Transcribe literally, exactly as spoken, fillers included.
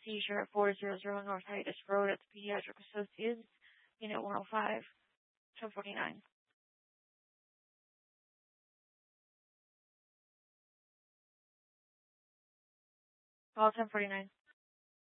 seizure at four hundred North Hiatus Road at the Pediatric Associates, Unit one oh five, ten forty-nine. Call ten forty-nine.